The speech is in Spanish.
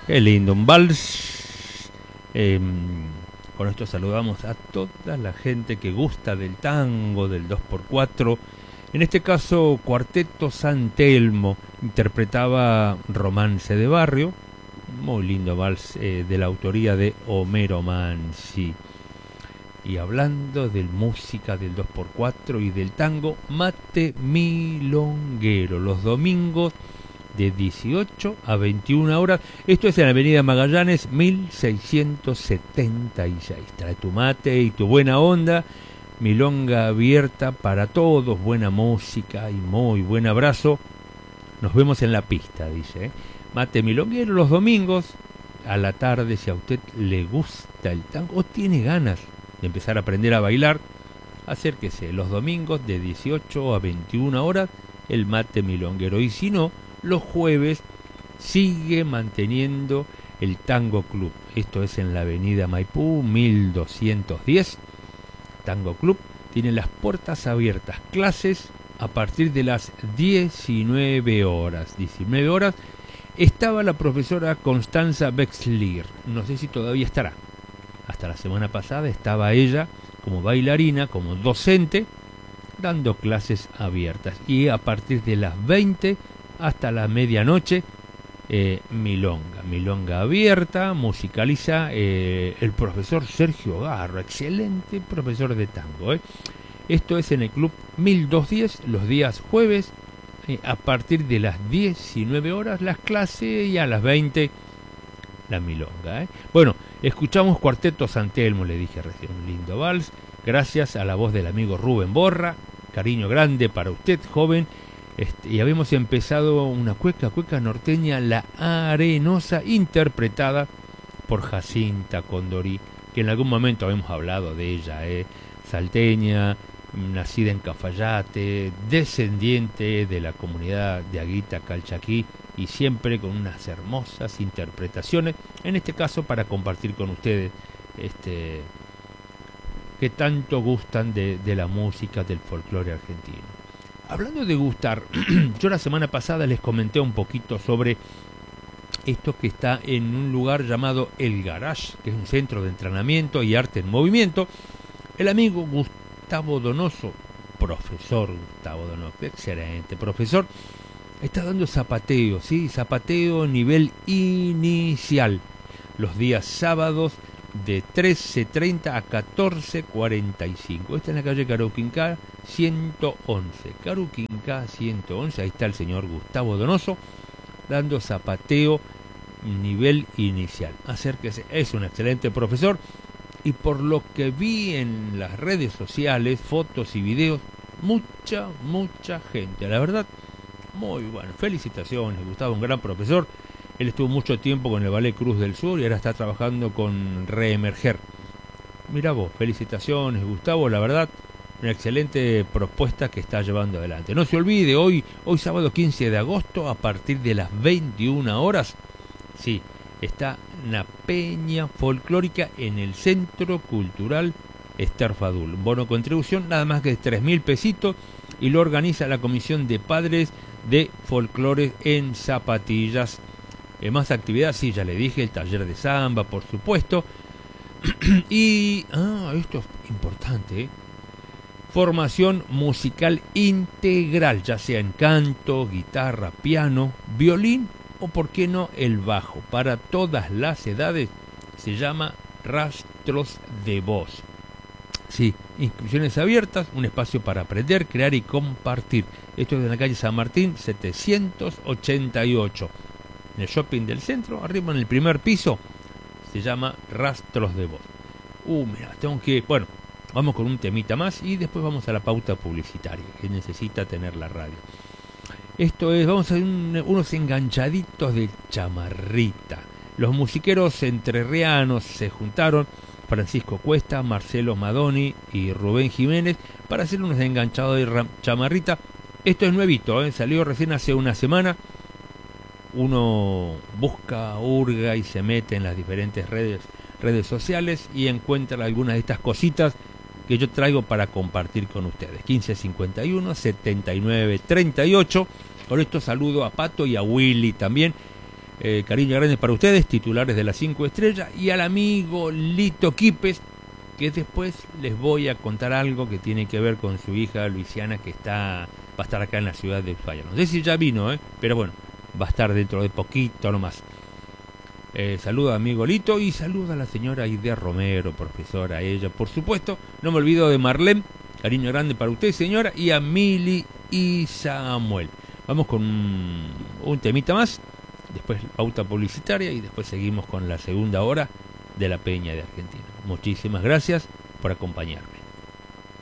Qué lindo, un vals. Con esto saludamos a toda la gente que gusta del tango, del 2x4. En este caso, Cuarteto San Telmo interpretaba Romance de Barrio. Muy lindo vals de la autoría de Homero Mansi. Y hablando de música del 2x4 y del tango, mate milonguero, los domingos de 18 a 21 horas. Esto es en la avenida Magallanes 1676. Trae tu mate y tu buena onda. Milonga abierta para todos, buena música y muy buen abrazo. Nos vemos en la pista, dice. Mate milonguero los domingos a la tarde. Si a usted le gusta el tango o tiene ganas de empezar a aprender a bailar, acérquese los domingos de 18 a 21 horas el mate milonguero. Y si no, los jueves sigue manteniendo el Tango Club. Esto es en la avenida Maipú 1210. Tango Club tiene las puertas abiertas. Clases a partir de las 19 horas. 19 horas estaba la profesora Constanza Bexlier. No sé si todavía estará. Hasta la semana pasada estaba ella como bailarina, como docente, dando clases abiertas. Y a partir de las 20 hasta la medianoche, milonga abierta, musicaliza el profesor Sergio Garro, excelente profesor de tango. Esto es en el Club 1210, los días jueves, a partir de las 19 horas las clases y a las 20 la milonga. Bueno, escuchamos Cuarteto San Telmo, le dije recién, un lindo vals, gracias a la voz del amigo Rubén Borra, cariño grande para usted, joven. Y habíamos empezado una cueca norteña, La Arenosa, interpretada por Jacinta Condorí, que en algún momento habíamos hablado de ella, salteña, nacida en Cafayate, descendiente de la comunidad de Aguita Calchaquí, y siempre con unas hermosas interpretaciones, en este caso para compartir con ustedes que tanto gustan de la música del folclore argentino. Hablando de gustar, yo la semana pasada les comenté un poquito sobre esto que está en un lugar llamado El Garage, que es un centro de entrenamiento y arte en movimiento. El amigo Gustavo Donoso, profesor Gustavo Donoso, excelente profesor, está dando zapateo, ¿sí? Zapateo nivel inicial, los días sábados de 13:30 a 14:45. Está en la calle Caruquinca 111. Caruquinca 111. Ahí está el señor Gustavo Donoso dando zapateo nivel inicial. Acérquese, es un excelente profesor. Y por lo que vi en las redes sociales, fotos y videos, mucha gente. La verdad, muy bueno. Felicitaciones, Gustavo, un gran profesor. Él estuvo mucho tiempo con el Ballet Cruz del Sur y ahora está trabajando con Reemerger. Mirá vos, felicitaciones, Gustavo, la verdad, una excelente propuesta que está llevando adelante. No se olvide, hoy sábado 15 de agosto, a partir de las 21 horas, sí, está una peña folclórica en el Centro Cultural Ester Fadul. Bono contribución, nada más que 3.000 pesitos, y lo organiza la Comisión de Padres de Folclore en Zapatillas. Más actividad, sí, ya le dije, el taller de samba, por supuesto. Y, esto es importante, formación musical integral, ya sea en canto, guitarra, piano, violín o, por qué no, el bajo. Para todas las edades, se llama Rastros de Voz. Sí, inscripciones abiertas, un espacio para aprender, crear y compartir. Esto es en la calle San Martín 788. En el shopping del centro, arriba en el primer piso, se llama Rastros de Voz. Mira, bueno, vamos con un temita más y después vamos a la pauta publicitaria que necesita tener la radio. Esto es, vamos a hacer unos enganchaditos de chamarrita. Los musiqueros entrerrianos se juntaron, Francisco Cuesta, Marcelo Madoni y Rubén Jiménez, para hacer unos enganchados de chamarrita. Esto es nuevito, salió recién hace una semana. Uno busca, hurga y se mete en las diferentes redes sociales y encuentra algunas de estas cositas que yo traigo para compartir con ustedes. 1551-7938. Con esto saludo a Pato y a Willy también. Cariño grande para ustedes, titulares de las 5 estrellas, y al amigo Lito Quipes, que después les voy a contar algo que tiene que ver con su hija Luisiana, que va a estar acá en la ciudad de Ushuaia. No sé si ya vino, pero bueno, va a estar dentro de poquito nomás. Saluda a amigo Lito y saluda a la señora Idea Romero, profesora, ella, por supuesto. No me olvido de Marlene, cariño grande para usted, señora, y a Mili y Samuel. Vamos con un temita más, después pauta publicitaria y después seguimos con la segunda hora de la Peña de Argentina. Muchísimas gracias por acompañarme.